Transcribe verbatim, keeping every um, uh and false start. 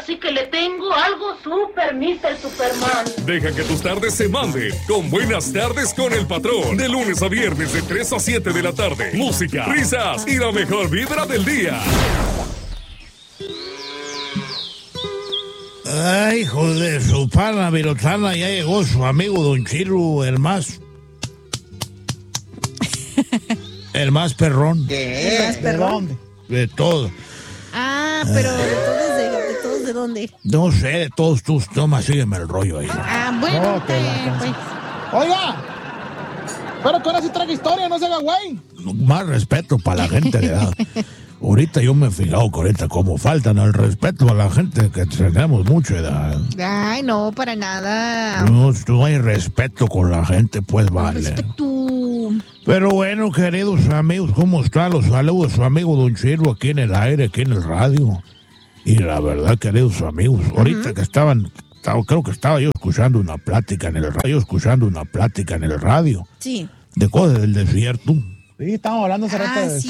así que le tengo algo súper, mister Superman. Deja que tus tardes se manden con Buenas Tardes con el Patrón. De lunes a viernes de tres a siete de la tarde. Música, risas y la mejor vibra del día. Ay, hijo de su pana virotana, ya llegó su amigo Don Chilo, el más... el más perrón. ¿Qué? ¿El más perrón? De todo. Ah, pero ¿de todos de, de todos de dónde? No sé, de todos tus tomas, sígueme el rollo ahí. Ah, bueno, No, te la eh, pues, Oiga, pero que ahora sí traiga historia, no se haga güey. Más respeto para la gente de edad. Ahorita yo me he fijado que ahorita como faltan al respeto a la gente que tenemos mucha edad. ay, no, para nada. No, no hay respeto con la gente, pues vale. Respeto. Pero bueno, queridos amigos, ¿cómo están? Los saludos, su amigo Don Chilo aquí en el aire, aquí en el radio. Y la verdad, queridos amigos, ahorita uh-huh. que estaban, estaba, creo que estaba yo escuchando una plática en el radio, escuchando una plática en el radio. Sí. De cosas del desierto. Sí, estamos hablando hace rato Ah, de sí.